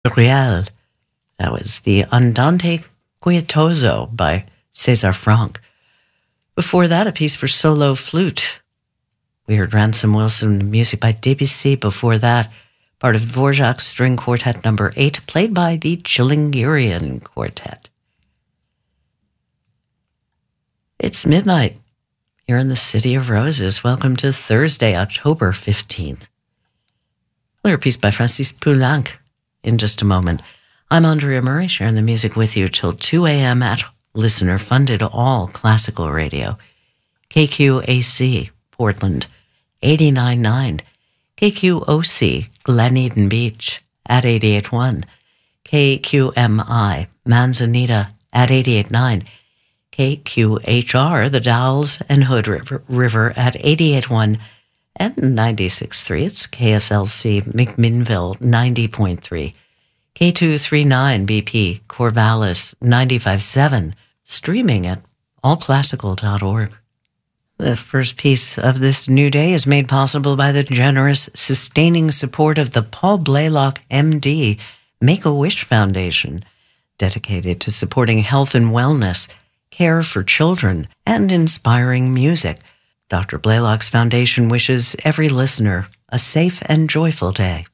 Real. That was the Andante Quietoso by César Franck. Before that, a piece for solo flute. We heard Ransom Wilson, music by Debussy. Before that, part of Dvorak's String Quartet No. 8, played by the Chilingirian Quartet. It's midnight here in the City of Roses. Welcome to Thursday, October 15th. We'll hear a piece by Francis Poulenc in just a moment. I'm Andrea Murray, sharing the music with you till 2 a.m. at listener-funded all classical radio. KQAC, Portland, 89.9. KQOC, Glen Eden Beach, at 88.1. KQMI, Manzanita, at 88.9. KQHR, the Dalles and Hood River at 88.1 and 96.3. It's KSLC, McMinnville, 90.3. K239 BP, Corvallis, 95.7, streaming at allclassical.org. The first piece of this new day is made possible by the generous, sustaining support of the Paul Blaylock, MD, Make-A-Wish Foundation, dedicated to supporting health and wellness, care for children, and inspiring music. Dr. Blaylock's foundation wishes every listener a safe and joyful day.